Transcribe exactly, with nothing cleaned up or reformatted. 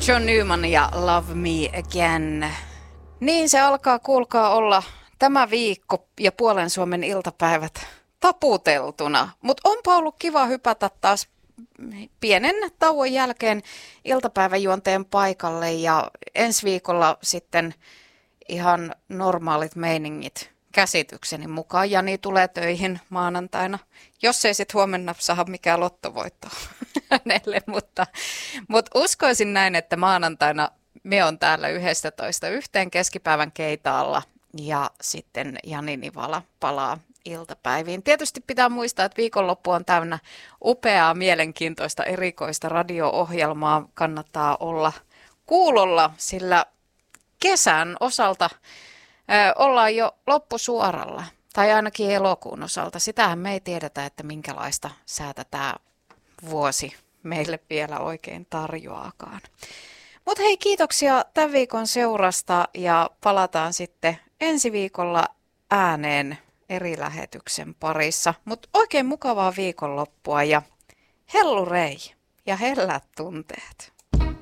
John Newman ja Love Me Again. Niin se alkaa, kuulkaa, olla tämä viikko ja puolen Suomen iltapäivät taputeltuna. Mutta onpa ollut kiva hypätä taas pienen tauon jälkeen iltapäiväjuonteen paikalle ja ensi viikolla sitten ihan normaalit meiningit käsitykseni mukaan. Jani tulee töihin maanantaina, jos ei sitten huomenna saa mikään lottovoitto hänelle, mutta, mutta uskoisin näin, että maanantaina me on täällä yhdestätoista yhteen keskipäivän keitaalla ja sitten Jani Nivala palaa iltapäiviin. Tietysti pitää muistaa, että viikonloppu on täynnä upeaa, mielenkiintoista, erikoista radio-ohjelmaa. Kannattaa olla kuulolla, sillä kesän osalta ö, ollaan jo loppusuoralla, tai ainakin elokuun osalta. Sitähän me ei tiedetä, että minkälaista säätä tämä vuosi meille vielä oikein tarjoaakaan. Mutta hei, kiitoksia tämän viikon seurasta ja palataan sitten ensi viikolla ääneen eri lähetyksen parissa. Mutta oikein mukavaa viikonloppua ja hellurei ja hellät tunteet.